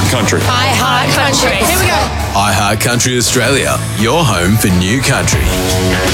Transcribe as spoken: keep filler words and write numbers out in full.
Heart Country. I Heart Country. Here we go. iHeart Country Australia, your home for new country.